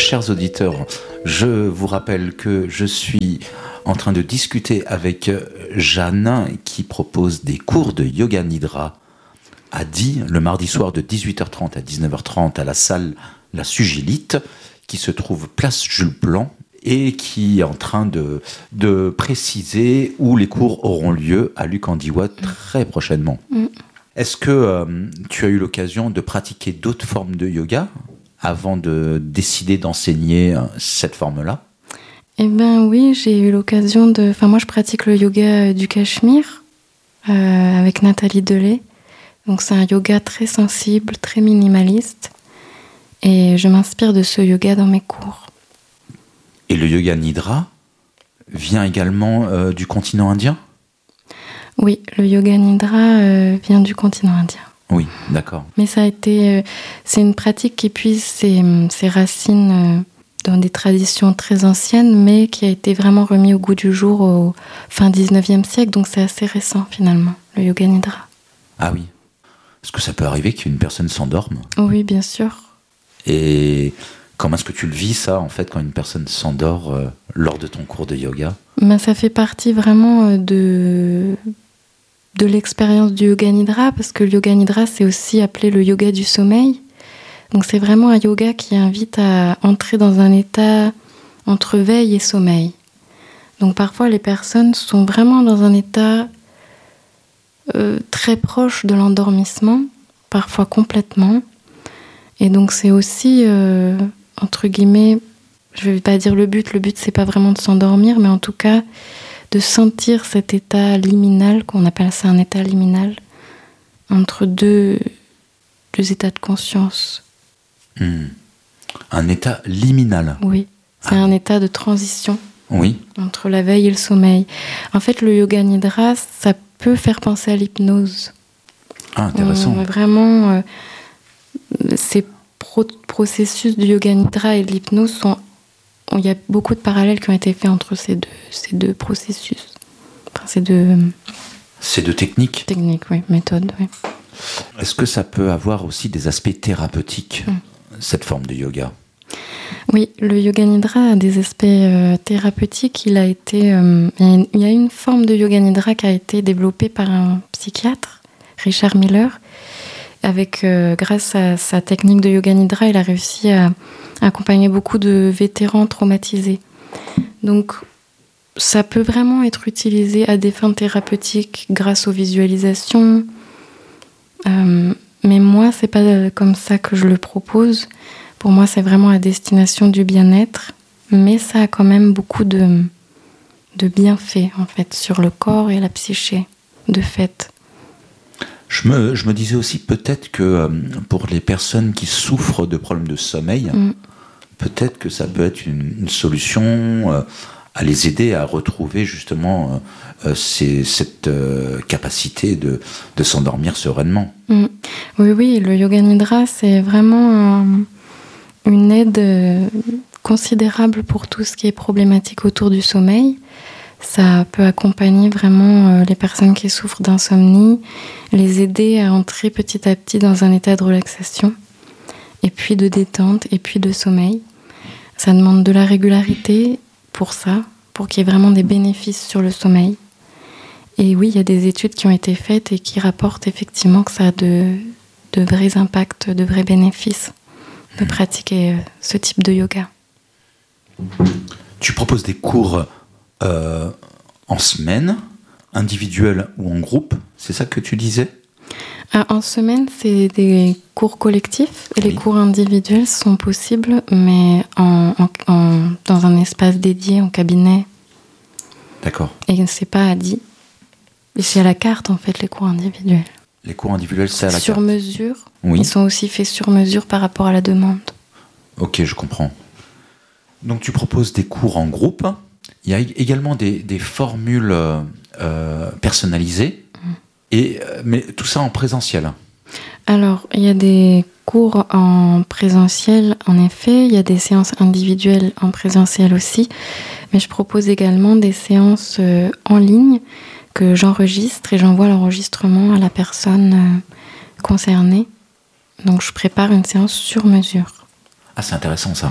Chers auditeurs, je vous rappelle que je suis en train de discuter avec Jeanne qui propose des cours de yoga nidra à Die, le mardi soir de 18h30 à 19h30 à la salle La Sugilite, qui se trouve place Jules Blanc et qui est en train de préciser où les cours auront lieu à Luc-en-Diois très prochainement. Est-ce que tu as eu l'occasion de pratiquer d'autres formes de yoga avant de décider d'enseigner cette forme-là? Eh bien oui, j'ai eu l'occasion de... Enfin, moi, je pratique le yoga du Cachemire avec Nathalie Delay. Donc, c'est un yoga très sensible, très minimaliste. Et je m'inspire de ce yoga dans mes cours. Et le yoga nidra vient également du continent indien? Oui, le yoga nidra vient du continent indien. Oui, d'accord. Mais ça a été... c'est une pratique qui puise ses racines dans des traditions très anciennes, mais qui a été vraiment remis au goût du jour au fin 19e siècle. Donc c'est assez récent, finalement, le yoga nidra. Ah oui. Est-ce que ça peut arriver qu'une personne s'endorme? Oui, bien sûr. Et comment est-ce que tu le vis, ça, en fait, quand une personne s'endort lors de ton cours de yoga? Ben, ça fait partie vraiment de l'expérience du yoga nidra, parce que le yoga nidra, c'est aussi appelé le yoga du sommeil. Donc c'est vraiment un yoga qui invite à entrer dans un état entre veille et sommeil. Donc parfois les personnes sont vraiment dans un état très proche de l'endormissement, parfois complètement. Et donc c'est aussi, entre guillemets, je ne vais pas dire le but c'est pas vraiment de s'endormir, mais en tout cas de sentir cet état liminal, qu'on appelle ça un état liminal, entre deux états de conscience. Un état liminal. Oui, c'est un état de transition entre la veille et le sommeil. En fait, le yoga nidra, ça peut faire penser à l'hypnose. Ah, intéressant. Vraiment, ces processus du yoga nidra et de l'hypnose il y a beaucoup de parallèles qui ont été faits entre ces deux processus. Enfin, ces deux techniques. Techniques, oui, méthodes, oui. Est-ce que ça peut avoir aussi des aspects thérapeutiques, cette forme de yoga? Oui, le yoga nidra a des aspects thérapeutiques. Il y a une forme de yoga nidra qui a été développée par un psychiatre, Richard Miller. Grâce à sa technique de yoga nidra, il a réussi à accompagner beaucoup de vétérans traumatisés. Donc, ça peut vraiment être utilisé à des fins thérapeutiques grâce aux visualisations. Mais moi, c'est pas comme ça que je le propose. Pour moi, c'est vraiment à destination du bien-être. Mais ça a quand même beaucoup de bienfaits, en fait, sur le corps et la psyché, de fait. Je me disais aussi peut-être que pour les personnes qui souffrent de problèmes de sommeil, peut-être que ça peut être une solution à les aider à retrouver justement cette capacité de s'endormir sereinement. Oui, le yoga nidra, c'est vraiment une aide considérable pour tout ce qui est problématique autour du sommeil. Ça peut accompagner vraiment les personnes qui souffrent d'insomnie, les aider à entrer petit à petit dans un état de relaxation, et puis de détente, et puis de sommeil. Ça demande de la régularité pour ça, pour qu'il y ait vraiment des bénéfices sur le sommeil. Et oui, il y a des études qui ont été faites et qui rapportent effectivement que ça a de vrais impacts, de vrais bénéfices de pratiquer ce type de yoga. Tu proposes des cours en semaine, individuels ou en groupe, c'est ça que tu disais? En semaine, c'est des cours collectifs et les cours individuels sont possibles, mais dans un espace dédié, en cabinet. D'accord. Et c'est pas à Die. Et c'est à la carte, en fait, les cours individuels. Les cours individuels, c'est à la carte? Sur mesure. Oui. Ils sont aussi faits sur mesure par rapport à la demande. Ok, je comprends. Donc tu proposes des cours en groupe. Il y a également des formules personnalisées, mais tout ça en présentiel. Alors, il y a des cours en présentiel, en effet. Il y a des séances individuelles en présentiel aussi. Mais je propose également des séances en ligne que j'enregistre et j'envoie l'enregistrement à la personne concernée. Donc, je prépare une séance sur mesure. Ah, c'est intéressant ça.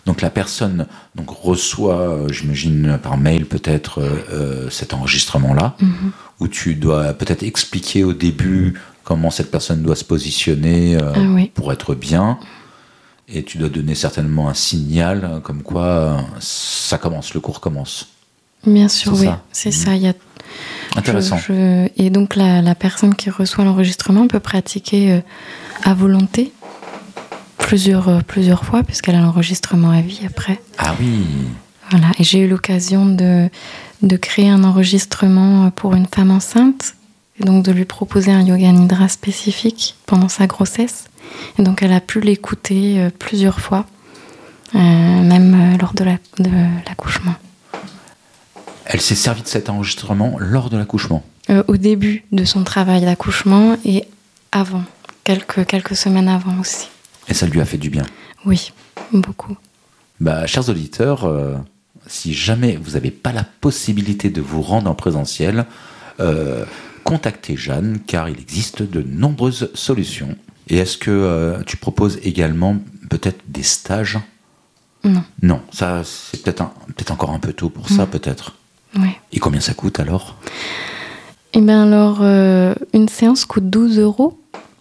Donc la personne reçoit, j'imagine par mail peut-être, cet enregistrement-là, où tu dois peut-être expliquer au début comment cette personne doit se positionner pour être bien. Et tu dois donner certainement un signal comme quoi ça commence, le cours commence. Bien sûr, oui, c'est ça. Il y a... Intéressant. Et donc la personne qui reçoit l'enregistrement peut pratiquer à volonté plusieurs fois, puisqu'elle a l'enregistrement à vie après. Ah oui. Voilà. Et j'ai eu l'occasion de créer un enregistrement pour une femme enceinte, et donc de lui proposer un yoga nidra spécifique pendant sa grossesse. Et donc elle a pu l'écouter plusieurs fois, même lors de l'accouchement. Elle s'est servie de cet enregistrement lors de l'accouchement. Au début de son travail d'accouchement et avant, quelques semaines avant aussi. Et ça lui a fait du bien. Oui, beaucoup. Chers auditeurs, si jamais vous n'avez pas la possibilité de vous rendre en présentiel, contactez Jeanne, car il existe de nombreuses solutions. Et est-ce que tu proposes également peut-être des stages ? Non. Non, ça c'est peut-être encore un peu tôt pour ça, peut-être. Oui. Et combien ça coûte alors ? Eh bien alors, une séance coûte 12 €.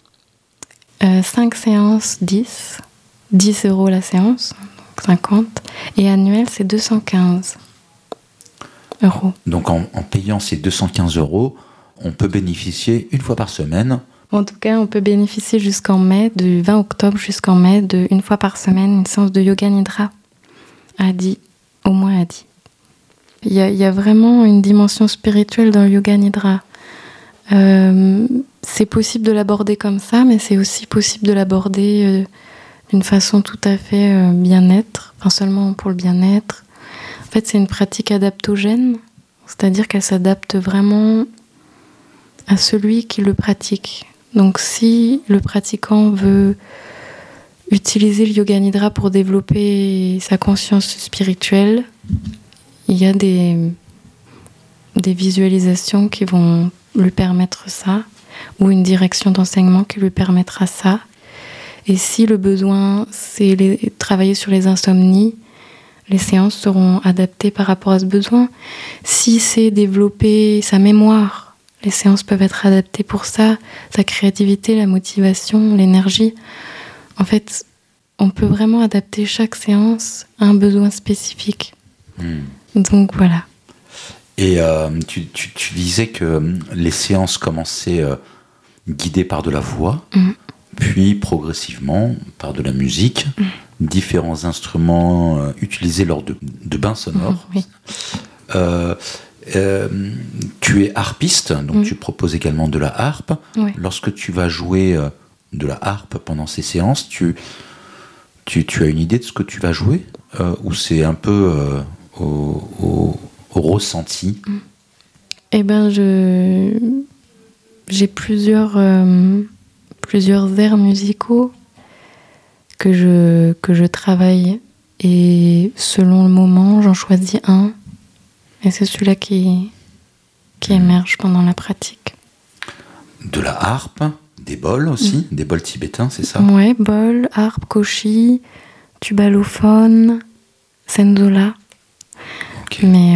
5 séances, 10. 10 € la séance, donc 50. Et annuel, c'est 215 €. Donc en payant ces 215 €, on peut bénéficier une fois par semaine. En tout cas, on peut bénéficier jusqu'en mai, du 20 octobre jusqu'en mai, de une fois par semaine, une séance de yoga nidra au moins à 10. Il y a vraiment une dimension spirituelle dans le yoga nidra. C'est possible de l'aborder comme ça, mais c'est aussi possible de l'aborder d'une façon tout à fait bien-être, enfin seulement pour le bien-être. En fait, c'est une pratique adaptogène, c'est-à-dire qu'elle s'adapte vraiment à celui qui le pratique. Donc si le pratiquant veut utiliser le yoga nidra pour développer sa conscience spirituelle, il y a des visualisations qui vont lui permettre ça, ou une direction d'enseignement qui lui permettra ça. Et si le besoin, c'est travailler sur les insomnies, les séances seront adaptées par rapport à ce besoin. Si c'est développer sa mémoire, les séances peuvent être adaptées pour ça, sa créativité, la motivation, l'énergie. En fait, on peut vraiment adapter chaque séance à un besoin spécifique. Donc voilà. Et tu disais que les séances commençaient guidées par de la voix, puis progressivement par de la musique, différents instruments utilisés lors de bains sonores. Oui. Tu es harpiste, donc tu proposes également de la harpe. Oui. Lorsque tu vas jouer de la harpe pendant ces séances, tu as une idée de ce que tu vas jouer ou c'est un peu au ressenti? Eh ben, j'ai plusieurs airs musicaux que je travaille, et selon le moment, j'en choisis un, et c'est celui-là qui émerge pendant la pratique. De la harpe, des bols aussi, des bols tibétains, c'est ça? Ouais, bol, harpe, koshi, tubalophone, sendola. Okay. Mais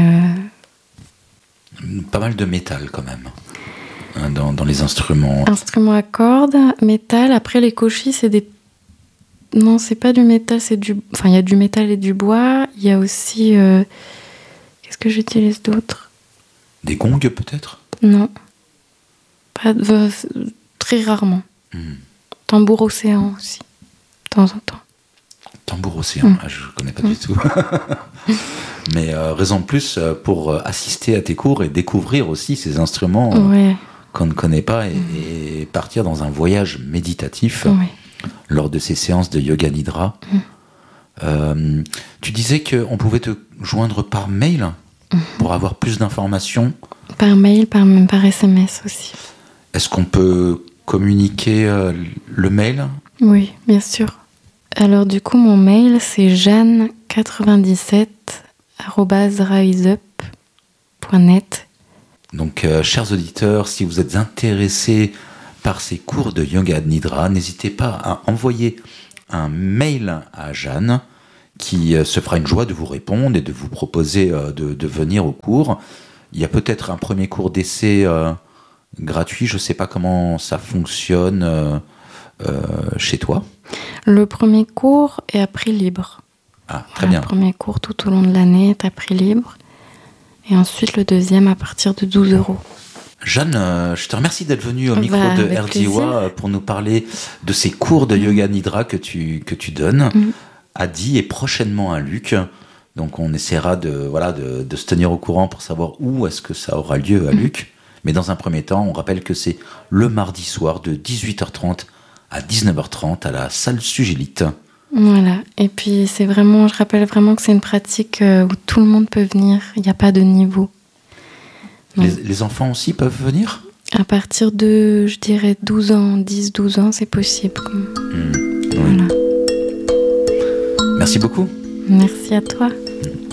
pas mal de métal quand même hein, dans les instruments. Instruments à cordes, métal. Après les koshi, c'est des... Non, c'est pas du métal, c'est du... Enfin, il y a du métal et du bois. Il y a aussi... Qu'est-ce que j'utilise d'autre? Des gongs peut-être? Non. Pas de... Très rarement. Tambour océan aussi, de temps en temps. Tambour océan, je ne connais pas du tout. Mais raison de plus pour assister à tes cours et découvrir aussi ces instruments qu'on ne connaît pas et partir dans un voyage méditatif lors de ces séances de yoga nidra. Tu disais qu'on pouvait te joindre par mail pour avoir plus d'informations. Par mail, par SMS aussi. Est-ce qu'on peut communiquer le mail? Oui, bien sûr. Alors du coup, mon mail, c'est jeanne97@riseup.net. Donc, chers auditeurs, si vous êtes intéressés par ces cours de yoga nidra, n'hésitez pas à envoyer un mail à Jeanne, qui se fera une joie de vous répondre et de vous proposer de venir au cours. Il y a peut-être un premier cours d'essai gratuit, je ne sais pas comment ça fonctionne chez toi. Le premier cours est à prix libre. Ah, très bien. Le premier cours tout au long de l'année est à prix libre. Et ensuite le deuxième à partir de 12 €. Jeanne, je te remercie d'être venue au micro de RDIWA pour nous parler de ces cours de Yoga Nidra que tu donnes à Die et prochainement à Luc. Donc on essaiera de se tenir au courant pour savoir où est-ce que ça aura lieu à Luc. Mais dans un premier temps, on rappelle que c'est le mardi soir de 18h30 à 19h30 à la salle Sugilite. Voilà, et puis je rappelle vraiment que c'est une pratique où tout le monde peut venir, il n'y a pas de niveau. Les enfants aussi peuvent venir ? À partir de, je dirais, 12 ans, 10-12 ans, c'est possible. Voilà. Merci beaucoup. Merci à toi.